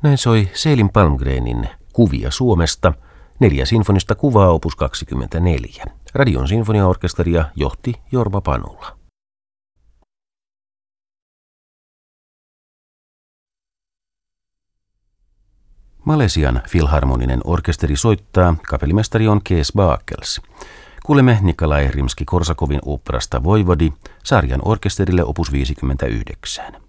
Näin soi Selin Palmgrenin Kuvia Suomesta, 4 sinfonista kuvaa opus 24. Radion sinfoniaorkesteria johti Jorma Panula. Malesian filharmoninen orkesteri soittaa, kapellimestari on Kees Baakels. Kuulemme Nikolai Rimski-Korsakovin oopperasta Voivodi, sarjan orkesterille opus 59.